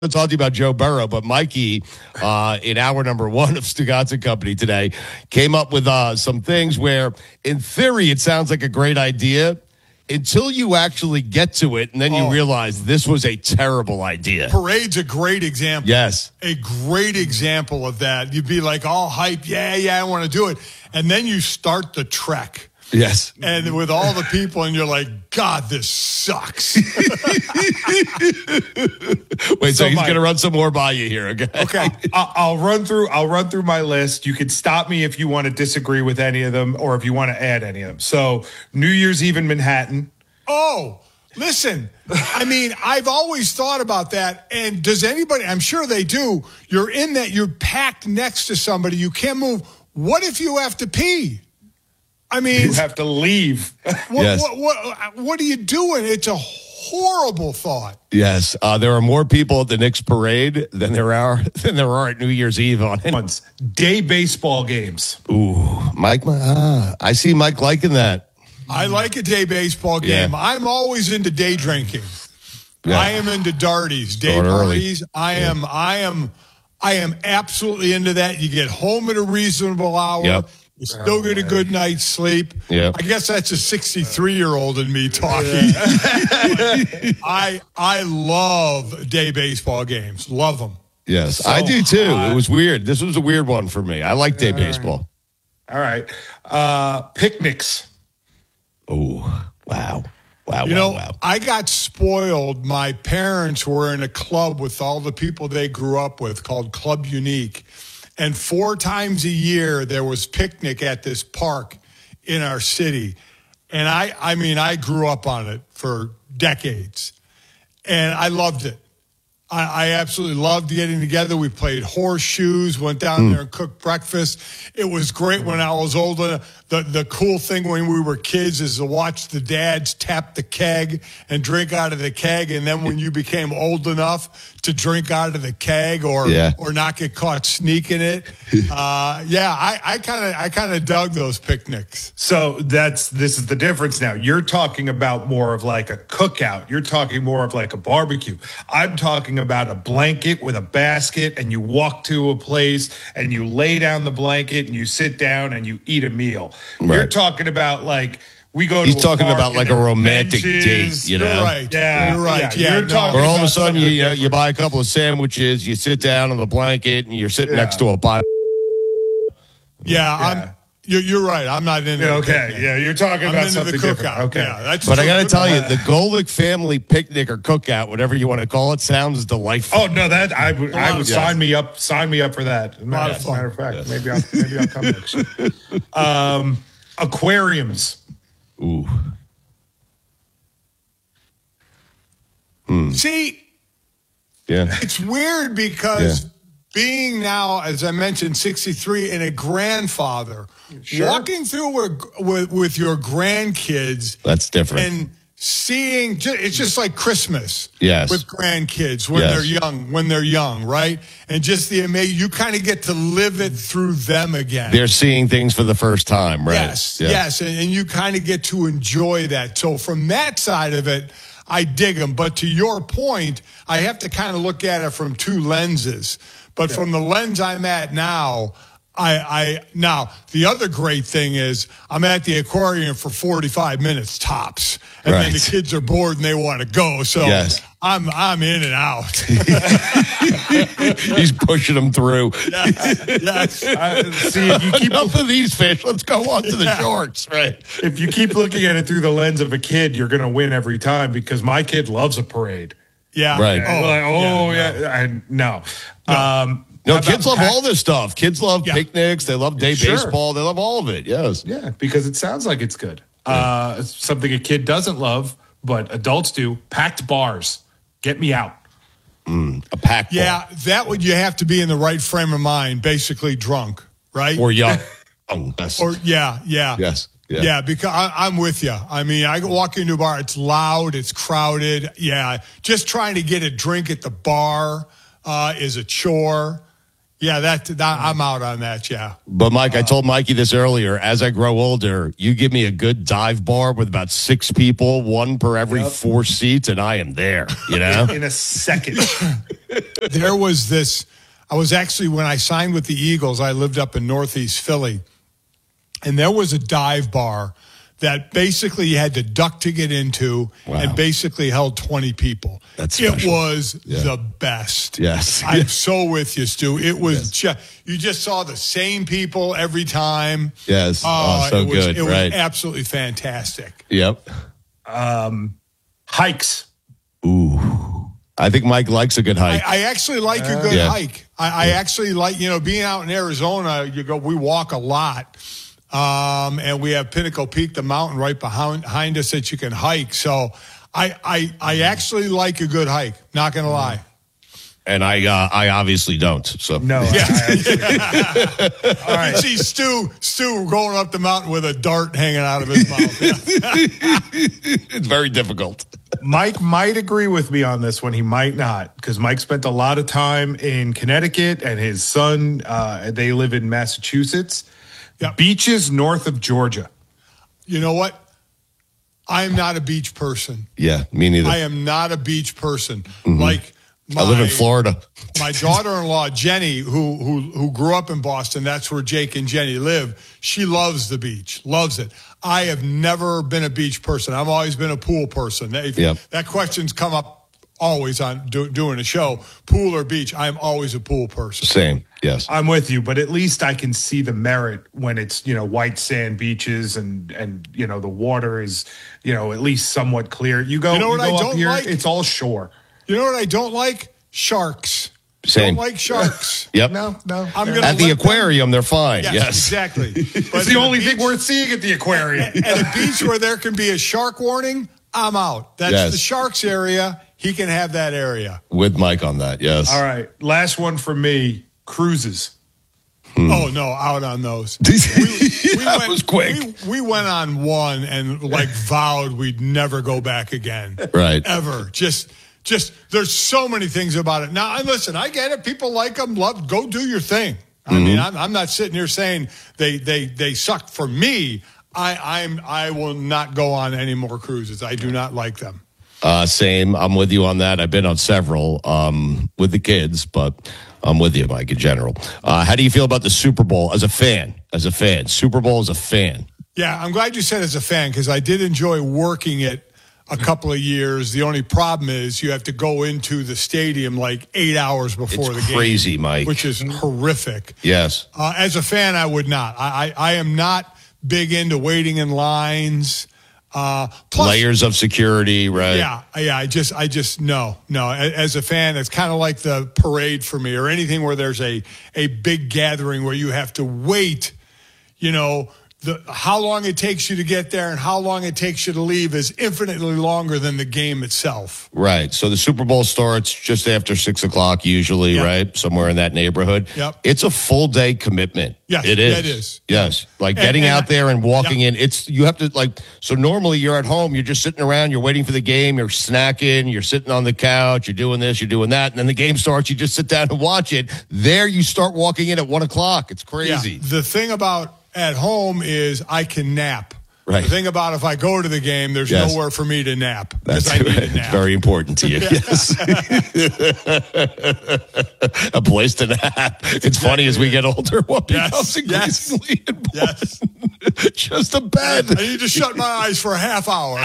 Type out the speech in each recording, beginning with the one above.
to talk to you about Joe Burrow, but Mikey, in hour number one of Stugotz and Company today, came up with some things where, in theory, it sounds like a great idea until you actually get to it, and then you realize this was a terrible idea. Parade's a great example. Yes. A great example of that. You'd be like all hype, yeah, I want to do it. And then you start the trek. Yes. And with all the people, and you're like, God, this sucks. Wait, so he's going to run some more by you here, okay? Okay. I'll run through my list. You could stop me if you want to disagree with any of them or if you want to add any of them. So, New Year's Eve in Manhattan. Oh, listen. I mean, I've always thought about that. And does anybody, I'm sure they do, you're in that, you're packed next to somebody, you can't move. What if you have to pee? I mean, you have to leave. What are you doing? It's a horrible thought. Yes, there are more people at the Knicks parade than there are at New Year's Eve on it. Day baseball games. Ooh, Mike, I see Mike liking that. I like a day baseball game. Yeah. I'm always into day drinking. Yeah. I am into darties, day parties. I am absolutely into that. You get home at a reasonable hour. Yep. You still get a good night's sleep. Yep. I guess that's a 63-year-old in me talking. I love day baseball games. Love them. Yes, so I do too. It was weird. This was a weird one for me. I like day baseball. All right. Picnics. Oh, wow. Wow. I got spoiled. My parents were in a club with all the people they grew up with called Club Unique. And 4 times a year, there was picnic at this park in our city. And I grew up on it for decades. And I loved it. I absolutely loved getting together. We played horseshoes, went down there and cooked breakfast. It was great when I was older. The cool thing when we were kids is to watch the dads tap the keg and drink out of the keg. And then when you became old enough to drink out of the keg or not get caught sneaking it. I kind of dug those picnics. So this is the difference now. You're talking about more of like a cookout. You're talking more of like a barbecue. I'm talking about a blanket with a basket, and you walk to a place and you lay down the blanket and you sit down and you eat a meal. Right. You're talking about like we go. He's talking about like a romantic date, you know? You're right. Yeah, you're right. Yeah, you're talking. Or all of a sudden you buy a couple of sandwiches, you sit down on the blanket, and you're sitting next to a Bible. You're right. I'm not into it. Okay. Yeah, you're talking about something different. Okay. Yeah, but I got to tell you, the Golick family picnic or cookout, whatever you want to call it, sounds delightful. Oh no, that I would sign me up. Sign me up for that. As a matter of fact, maybe I'll come next year. Aquariums. Ooh. See, it's weird because being now, as I mentioned, 63 and a grandfather, walking through with your grandkids. That's different. And seeing, it's just like Christmas with grandkids when they're young, right? And just the amazing, you kind of get to live it through them again. They're seeing things for the first time, right? Yes. And you kind of get to enjoy that. So from that side of it, I dig them. But to your point, I have to kind of look at it from 2 lenses. But from the lens I'm at now, now the other great thing is I'm at the aquarium for 45 minutes tops, and then the kids are bored and they want to go. So I'm in and out. He's pushing them through. Yes. See, if you keep enough of these fish, let's go on to the shorts. Right. If you keep looking at it through the lens of a kid, you're going to win every time because my kid loves a parade. Yeah. Right. No. No, kids love all this stuff. Kids love picnics. They love day baseball. They love all of it. Yes. Yeah, because it sounds like it's good. It's something a kid doesn't love, but adults do. Packed bars. Get me out. A packed bar. That would you have to be in the right frame of mind, basically drunk, right? Or young. Yes. Yeah, because I'm with you. I mean, I walk into a bar, it's loud, it's crowded. Yeah, just trying to get a drink at the bar is a chore. Yeah, I'm out on that. Yeah. But Mike, I told Mikey this earlier. As I grow older, you give me a good dive bar with about 6 people, 1 per every 4 seats, and I am there. You know, in a second. There was this. I was actually, when I signed with the Eagles, I lived up in Northeast Philly, and there was a dive bar that basically you had to duck to get into, and basically held 20 people. That's special. It was the best. Yes. I'm so with you, Stu. It was you just saw the same people every time. Yes. So good. It was absolutely fantastic. Yep. Hikes. Ooh. I think Mike likes a good hike. I actually like a good hike. I actually like, being out in Arizona, we walk a lot. And we have Pinnacle Peak, the mountain right behind us that you can hike. So I actually like a good hike, not going to lie. And I obviously don't. So no. Yeah. All right. You see Stu going up the mountain with a dart hanging out of his mouth. It's very difficult. Mike might agree with me on this one. He might not, because Mike spent a lot of time in Connecticut, and his son, they live in Massachusetts. Yep. Beaches north of Georgia. You know what? I am not a beach person. Yeah, me neither. I am not a beach person. Like I live in Florida. My daughter-in-law, Jenny, who grew up in Boston, that's where Jake and Jenny live. She loves the beach, loves it. I have never been a beach person. I've always been a pool person. That question's come up always on doing a show, pool or beach. I'm always a pool person. Same, yes. I'm with you, but at least I can see the merit when it's, white sand beaches and the water is, at least somewhat clear. You go, what I don't like? It's all shore. You know what I don't like? Sharks. Same. Don't like sharks. Yep. No. At the aquarium, they're fine. Yes. Exactly. It's the only thing worth seeing at the aquarium. At a beach where there can be a shark warning, I'm out. That's the sharks area. He can have that area. With Mike on that, yes. All right. Last one for me, cruises. Oh, no, out on those. That was quick. We went on one and vowed we'd never go back again. Right. Ever. Just there's so many things about it. Now, and listen, I get it. People like them, go do your thing. I mean, I'm not sitting here saying they suck. For me, I will not go on any more cruises. I do not like them. Same. I'm with you on that. I've been on several with the kids, but I'm with you, Mike, in general. How do you feel about the Super Bowl as a fan? Super Bowl as a fan. Yeah, I'm glad you said as a fan, because I did enjoy working it a couple of years. The only problem is you have to go into the stadium 8 hours before the game. It's crazy, Mike. Which is horrific. Yes. As a fan, I would not. I am not big into waiting in lines. Plus, layers of security, right? Yeah. I just no. As a fan, it's kind of like the parade for me, or anything where there's a big gathering where you have to wait. How long it takes you to get there and how long it takes you to leave is infinitely longer than the game itself. Right. So the Super Bowl starts just after 6:00 usually, right? Somewhere in that neighborhood. Yep. It's a full day commitment. Yes, it is. It is. Yes. Getting out there and walking in. You have to so normally you're at home, you're just sitting around, you're waiting for the game, you're snacking, you're sitting on the couch, you're doing this, you're doing that. And then the game starts, you just sit down and watch it. There you start walking in at 1:00. It's crazy. Yeah. The thing about at home is I can nap. Right. The thing about if I go to the game, there's nowhere for me to nap. That's I need to nap. Very important to you. Yes. A place to nap. It's funny as we get older, what becomes increasingly important. Yes. Just a bed. I need to shut my eyes for a half hour.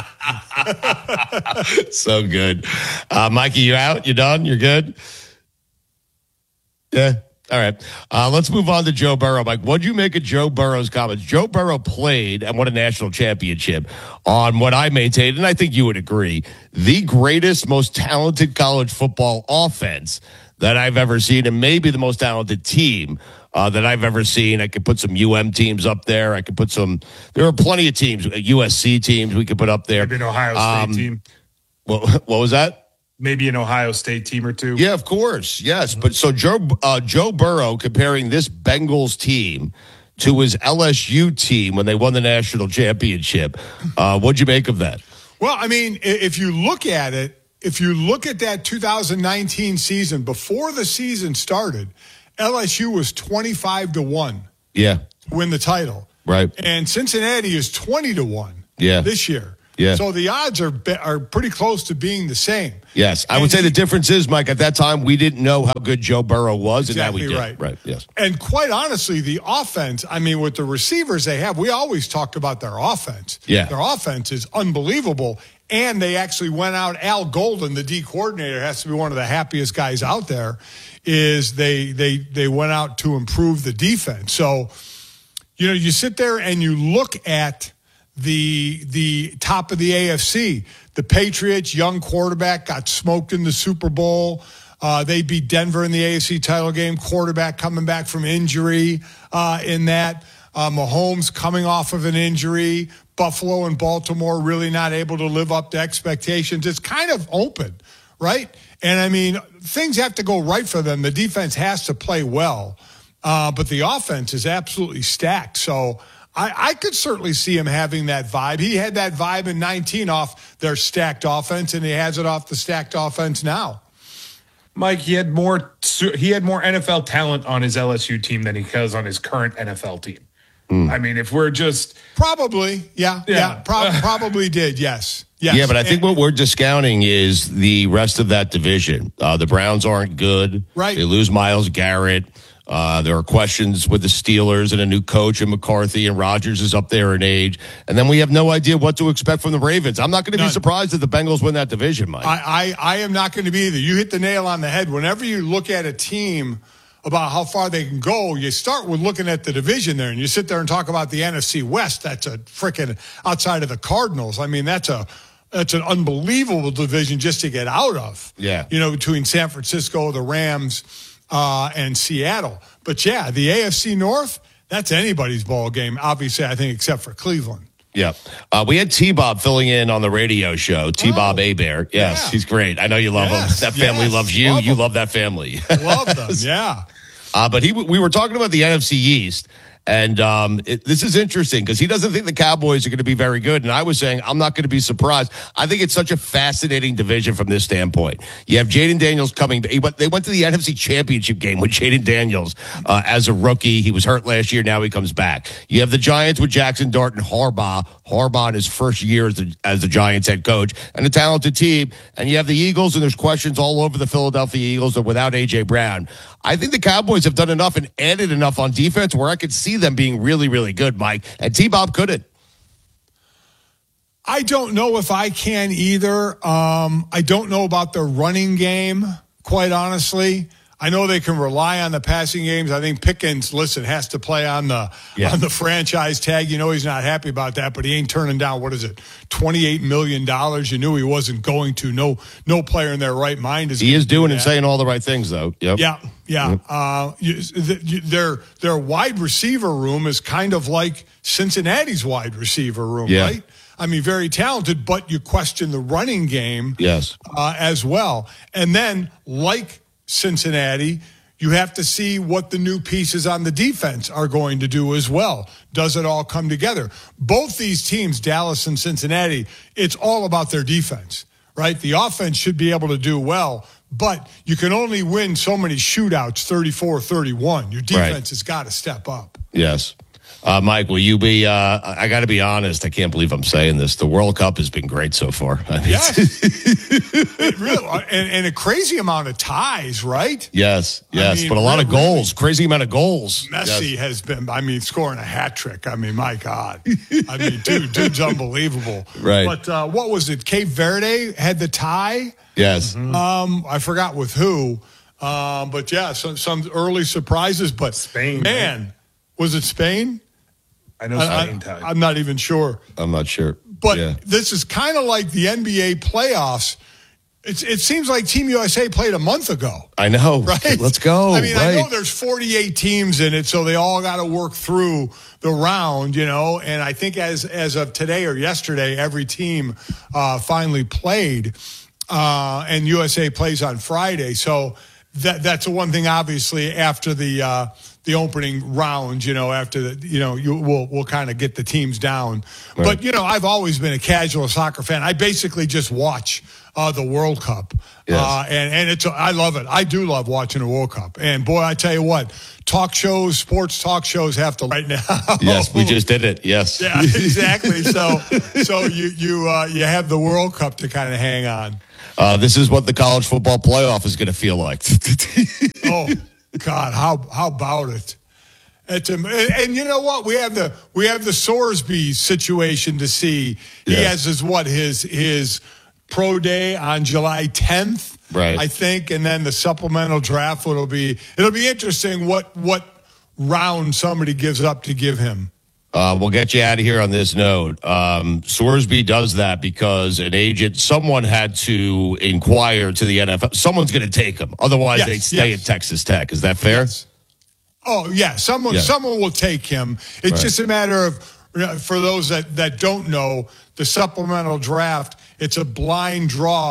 So good. Mikey, you out? You done? You're good? Yeah. All right. Let's move on to Joe Burrow. Mike, what'd you make of Joe Burrow's comments? Joe Burrow played and won a national championship on what I maintained, and I think you would agree, the greatest, most talented college football offense that I've ever seen, and maybe the most talented team that I've ever seen. I could put some UM teams up there. I could put there are plenty of teams, USC teams we could put up there. Maybe an Ohio State team. What was that? Maybe an Ohio State team or two. Yeah, of course. Yes. But so Joe Burrow comparing this Bengals team to his LSU team when they won the national championship. What'd you make of that? Well, I mean, if you look at it, if you look at that 2019 season, before the season started, LSU was 25-1 Yeah. to win the title. Right. And Cincinnati is 20-1 this year. Yeah. So the odds are pretty close to being the same. Yes. I would say the difference is, Mike, at that time, we didn't know how good Joe Burrow was, and now we did. Right. Yes. And quite honestly, the offense, I mean, with the receivers they have, we always talked about their offense. Yeah. Their offense is unbelievable. And they actually went out. Al Golden, the D coordinator, has to be one of the happiest guys out there, is they went out to improve the defense. So, you sit there and you look at the top of the AFC. The Patriots, young quarterback, got smoked in the Super Bowl. They beat Denver in the AFC title game. Quarterback coming back from injury in that. Mahomes coming off of an injury. Buffalo and Baltimore really not able to live up to expectations. It's kind of open, right? And, I mean, things have to go right for them. The defense has to play well. But the offense is absolutely stacked. So I could certainly see him having that vibe. He had that vibe in 19 off their stacked offense, and he has it off the stacked offense now. Mike, he had more NFL talent on his LSU team than he has on his current NFL team. I mean, if we're just probably, probably did, yes. Yeah, but I think what we're discounting is the rest of that division. The Browns aren't good. Right. They lose Myles Garrett. There are questions with the Steelers and a new coach in McCarthy, and Rodgers is up there in age. And then we have no idea what to expect from the Ravens. I'm not going to be surprised if the Bengals win that division, Mike. I am not going to be either. You hit the nail on the head. Whenever you look at a team about how far they can go, you start with looking at the division there, and you sit there and talk about the NFC West. That's a freaking outside of the Cardinals. I mean, that's an unbelievable division just to get out of. Yeah. Between San Francisco, the Rams, and Seattle. But, yeah, the AFC North, that's anybody's ball game, obviously, I think, except for Cleveland. Yeah. We had T-Bob filling in on the radio show. T-Bob Hebert. Yes, he's great. I know you love him. That family loves you. You love that family. Love them, yeah. But we were talking about the NFC East, and this is interesting because he doesn't think the Cowboys are going to be very good. And I was saying I'm not going to be surprised. I think it's such a fascinating division from this standpoint. You have Jaden Daniels coming. They went to the NFC Championship game with Jaden Daniels as a rookie. He was hurt last year. Now he comes back. You have the Giants with Jackson Dart and Harbaugh in his first year as the Giants head coach, and a talented team. And you have the Eagles, and there's questions all over the Philadelphia Eagles without A.J. Brown. I think the Cowboys have done enough and added enough on defense where I could see them being really, really good, Mike. And T-Bob couldn't. I don't know if I can either. I don't know about their running game, quite honestly. I know they can rely on the passing games. I think Pickens, has to play on the franchise tag. He's not happy about that, but he ain't turning down, $28 million. You knew he wasn't going to. No player in their right mind is. He is doing and saying all the right things, though. Yep. Yeah. Their wide receiver room is kind of like Cincinnati's wide receiver room, right? I mean, very talented, but you question the running game as well. And then, like Cincinnati, you have to see what the new pieces on the defense are going to do as well. Does it all come together? Both these teams, Dallas and Cincinnati, it's all about their defense, right? The offense should be able to do well, but you can only win so many shootouts, 34-31. Your defense has got to step up. Yes. Mike, will you be, I got to be honest, I can't believe I'm saying this. The World Cup has been great so far. Yes. Really, and a crazy amount of ties, right? Yes, but a lot of goals, crazy amount of goals. Messi has been, scoring a hat trick. My God. Dude's unbelievable. Right. But what was it? Cape Verde had the tie? Yes. I forgot with who. But yeah, some early surprises. But Spain. Man, was it Spain? I know Spain tied. I'm not even sure. I'm not sure. But this is kind of like the NBA playoffs. It seems like Team USA played a month ago. I know. Right? Let's go. I know there's 48 teams in it, so they all got to work through the round, And I think as of today or yesterday, every team finally played, and USA plays on Friday. So that's the one thing, obviously, after the the opening round, after the, we'll kind of get the teams down. Right. But, I've always been a casual soccer fan. I basically just watch the World Cup. Yes. And I love it. I do love watching the World Cup. And boy, I tell you what, sports talk shows have to right now. Yes, we just did it. Yes. Yeah, exactly. So you have the World Cup to kind of hang on. This is what the college football playoff is going to feel like. Oh God, how about it? And you know what? We have the Sorsby situation to see. He has his pro day on July 10th, right? I think, and then the supplemental draft it'll be interesting what round somebody gives up to give him. We'll get you out of here on this note. Sorsby does that because someone had to inquire to the NFL. Someone's going to take him. Otherwise, they'd stay at Texas Tech. Is that fair? Yes. Oh, yeah. Someone will take him. It's just a matter of, for those that don't know, the supplemental draft, it's a blind draw.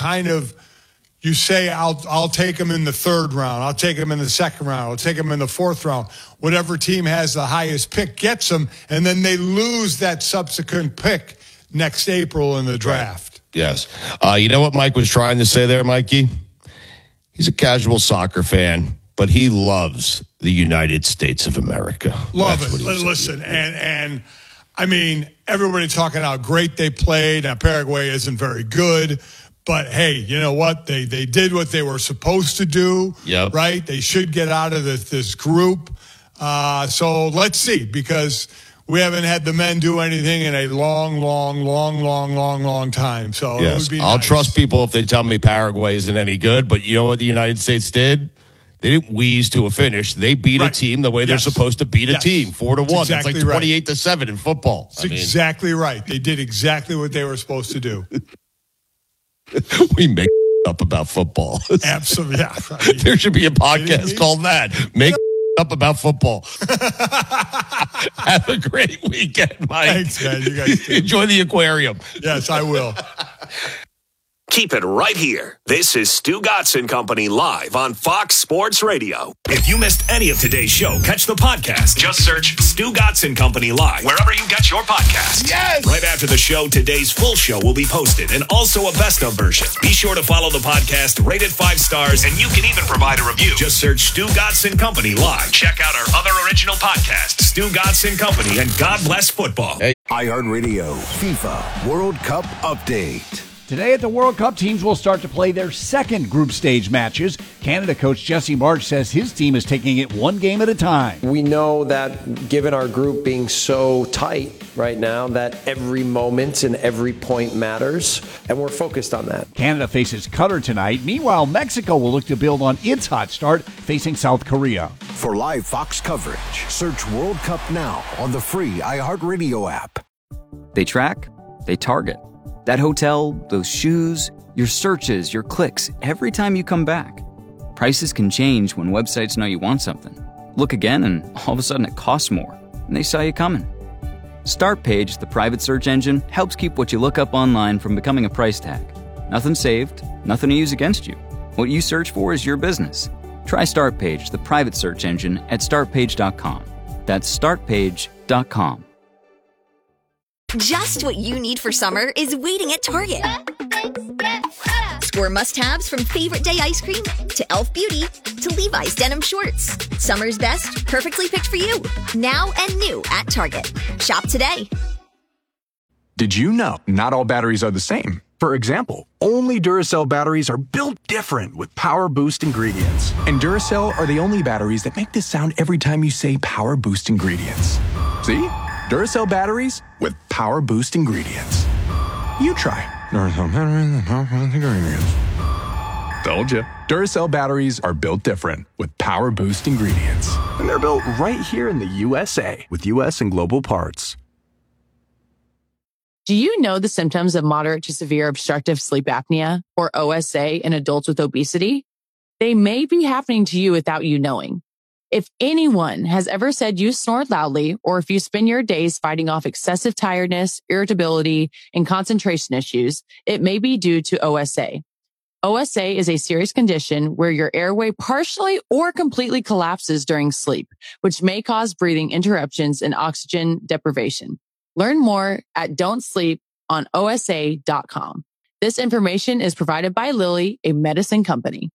You say, I'll take him in the third round. I'll take him in the second round. I'll take him in the fourth round. Whatever team has the highest pick gets him, and then they lose that subsequent pick next April in the draft. Right. Yes. You know what Mike was trying to say there, Mikey? He's a casual soccer fan, but he loves the United States of America. Love it. Listen, and I mean, everybody talking how great they played. Now, Paraguay isn't very good. But, hey, you know what? They did what they were supposed to do, right? They should get out of this group. So let's see, because we haven't had the men do anything in a long time. So it would be nice. I'll trust people if they tell me Paraguay isn't any good. But you know what the United States did? They didn't wheeze to a finish. They beat a team the way they're supposed to beat a team, 4-1. Exactly. It's like 28-7 in football. That's exactly right. They did exactly what they were supposed to do. We make up about football. Absolutely. Yeah. There should be a podcast called that. Make up about football. Have a great weekend, Mike. Thanks, man. You guys enjoy the aquarium. Yes, I will. Keep it right here. This is Stu Gotson Company live on Fox Sports Radio. If you missed any of today's show, catch the podcast. Just search Stu Gotson Company live wherever you get your podcasts. Yes! Right after the show, today's full show will be posted and also a best of version. Be sure to follow the podcast, rate it 5 stars, and you can even provide a review. Just search Stu Gotson Company live. Check out our other original podcasts, Stu Gotson Company and God Bless Football. iHeartRadio FIFA World Cup Update. Today at the World Cup, teams will start to play their second group stage matches. Canada coach Jesse Marsch says his team is taking it one game at a time. We know that given our group being so tight right now, that every moment and every point matters, and we're focused on that. Canada faces Qatar tonight. Meanwhile, Mexico will look to build on its hot start, facing South Korea. For live Fox coverage, search World Cup now on the free iHeartRadio app. They track, they target. That hotel, those shoes, your searches, your clicks, every time you come back. Prices can change when websites know you want something. Look again and all of a sudden it costs more, and they saw you coming. Startpage, the private search engine, helps keep what you look up online from becoming a price tag. Nothing saved, nothing to use against you. What you search for is your business. Try Startpage, the private search engine, at startpage.com. That's startpage.com. Just what you need for summer is waiting at Target. Score must-haves from Favorite Day ice cream to Elf Beauty to Levi's denim shorts. Summer's best, perfectly picked for you. Now and new at Target. Shop today. Did you know not all batteries are the same? For example, only Duracell batteries are built different with Power Boost ingredients. And Duracell are the only batteries that make this sound every time you say Power Boost ingredients. See? Duracell batteries with Power Boost ingredients. You try. Duracell batteries with Power Boost ingredients. Told you. Duracell batteries are built different with Power Boost ingredients. And they're built right here in the USA with US and global parts. Do you know the symptoms of moderate to severe obstructive sleep apnea, or OSA, in adults with obesity? They may be happening to you without you knowing. If anyone has ever said you snore loudly, or if you spend your days fighting off excessive tiredness, irritability, and concentration issues, it may be due to OSA. OSA is a serious condition where your airway partially or completely collapses during sleep, which may cause breathing interruptions and oxygen deprivation. Learn more at don'tsleeponosa.com. This information is provided by Lilly, a medicine company.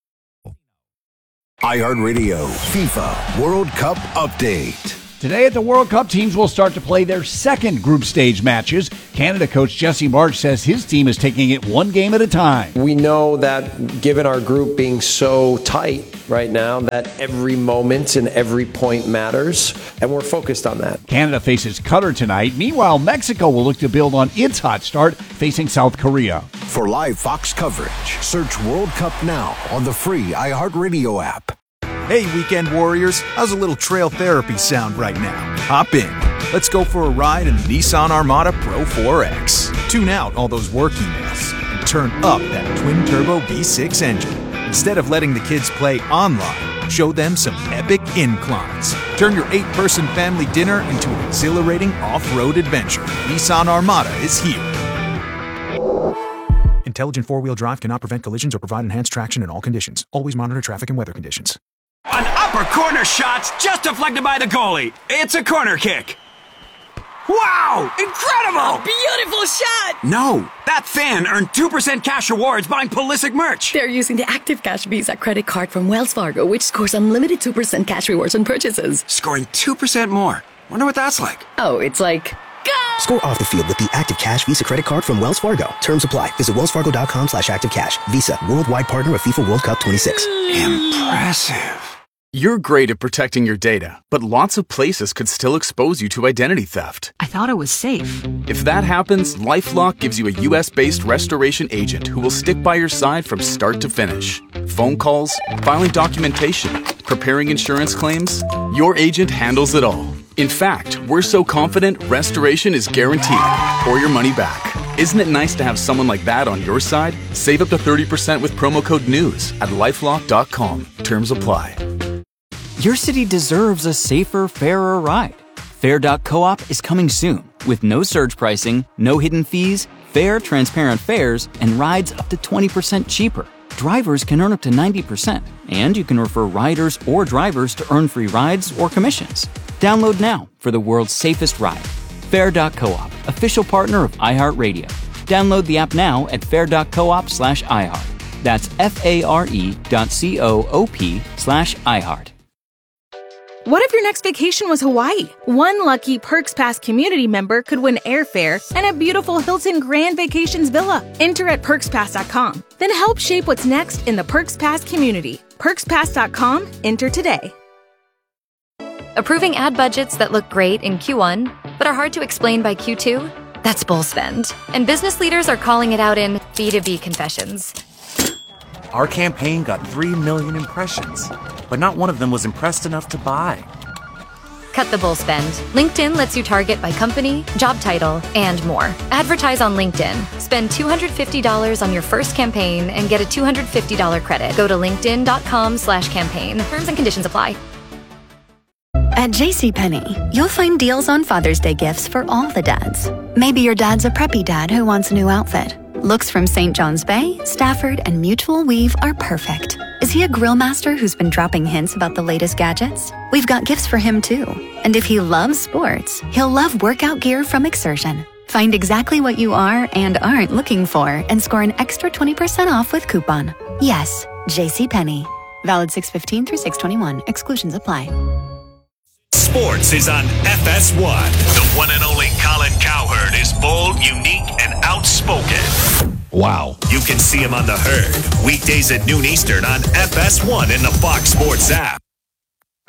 iHeartRadio FIFA World Cup Update. Today at the World Cup, teams will start to play their second group stage matches. Canada coach Jesse Marsch says his team is taking it one game at a time. We know that given our group being so tight right now, that every moment and every point matters, and we're focused on that. Canada faces Qatar tonight. Meanwhile, Mexico will look to build on its hot start facing South Korea. For live Fox coverage, search World Cup now on the free iHeartRadio app. Hey, weekend warriors, how's a little trail therapy sound right now? Hop in. Let's go for a ride in the Nissan Armada Pro 4X. Tune out all those work emails and turn up that twin-turbo V6 engine. Instead of letting the kids play online, show them some epic inclines. Turn your 8-person family dinner into an exhilarating off-road adventure. Nissan Armada is here. Intelligent four-wheel drive cannot prevent collisions or provide enhanced traction in all conditions. Always monitor traffic and weather conditions. An upper corner shot's just deflected by the goalie. It's a corner kick. Wow! Incredible! Beautiful shot! No, that fan earned 2% cash rewards buying Pulisic merch. They're using the Active Cash Visa credit card from Wells Fargo, which scores unlimited 2% cash rewards on purchases. Scoring 2% more. Wonder what that's like. Oh, it's like... Go! Score off the field with the Active Cash Visa credit card from Wells Fargo. Terms apply. Visit wellsfargo.com/activecash. Visa, worldwide partner of FIFA World Cup 26. Impressive. You're great at protecting your data, but lots of places could still expose you to identity theft. I thought it was safe. If that happens, LifeLock gives you a U.S.-based restoration agent who will stick by your side from start to finish. Phone calls, filing documentation, preparing insurance claims, your agent handles it all. In fact, we're so confident restoration is guaranteed or your money back. Isn't it nice to have someone like that on your side? Save up to 30% with promo code NEWS at LifeLock.com. Terms apply. Your city deserves a safer, fairer ride. Fair.coop is coming soon with no surge pricing, no hidden fees, fair, transparent fares, and rides up to 20% cheaper. Drivers can earn up to 90%, and you can refer riders or drivers to earn free rides or commissions. Download now for the world's safest ride. Fair.coop, official partner of iHeartRadio. Download the app now at fair.coop/iHeart. That's FARE.coop/iHeart. What if your next vacation was Hawaii? One lucky Perks Pass community member could win airfare and a beautiful Hilton Grand Vacations villa. Enter at PerksPass.com. Then help shape what's next in the Perks Pass community. PerksPass.com. Enter today. Approving ad budgets that look great in Q1, but are hard to explain by Q2? That's bull spend. And business leaders are calling it out in B2B confessions. Our campaign got 3 million impressions, but not one of them was impressed enough to buy. Cut the bull spend. LinkedIn lets you target by company, job title, and more. Advertise on LinkedIn. Spend $250 on your first campaign and get a $250 credit. Go to linkedin.com/campaign. Terms and conditions apply. At JCPenney, you'll find deals on Father's Day gifts for all the dads. Maybe your dad's a preppy dad who wants a new outfit. Looks from St. John's Bay, Stafford, and Mutual Weave are perfect. Is he a grill master who's been dropping hints about the latest gadgets? We've got gifts for him too. And if he loves sports, he'll love workout gear from Exertion. Find exactly what you are and aren't looking for and score an extra 20% off with coupon. Yes, JCPenney. Valid 6/15 through 6/21. Exclusions apply. Sports is on FS1. The one and only Colin Cowherd is bold, unique, and outspoken. Wow. You can see him on The Herd, weekdays at noon Eastern on FS1 in the Fox Sports app.